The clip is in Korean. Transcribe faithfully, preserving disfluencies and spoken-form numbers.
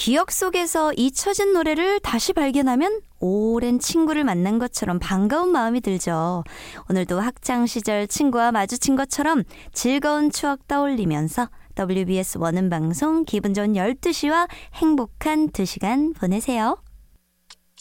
기억 속에서 잊혀진 노래를 다시 발견하면 오랜 친구를 만난 것처럼 반가운 마음이 들죠. 오늘도 학창시절 친구와 마주친 것처럼 즐거운 추억 떠올리면서 더블유비에스 원음방송 기분 좋은 열두 시와 행복한 두 시간 보내세요.